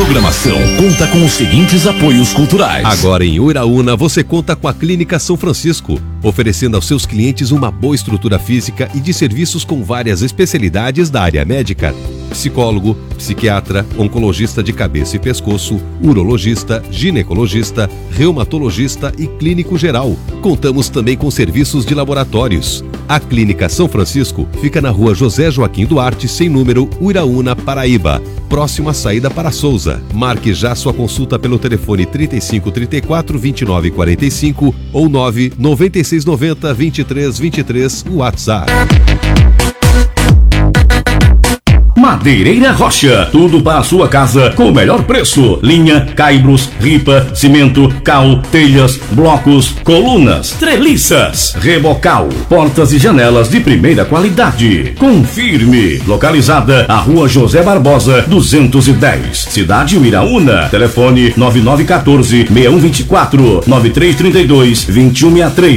programação conta com os seguintes apoios culturais. Agora em Uiraúna você conta com a Clínica São Francisco, oferecendo aos seus clientes uma boa estrutura física e de serviços com várias especialidades da área médica. Psicólogo, psiquiatra, oncologista de cabeça e pescoço, urologista, ginecologista, reumatologista e clínico geral. Contamos também com serviços de laboratórios. A Clínica São Francisco fica na rua José Joaquim Duarte, sem número, Uiraúna, Paraíba, próximo à saída para Souza. Marque já sua consulta pelo telefone 3534-2945 ou 99690-2323, WhatsApp. Madeireira Rocha, tudo para a sua casa com o melhor preço. Linha, caibros, ripa, cimento, cal, telhas, blocos, colunas, treliças, rebocal, portas e janelas de primeira qualidade. Confirme. Localizada à Rua José Barbosa, 210, Cidade Uiraúna. Telefone 9914-6124, 9332-2163.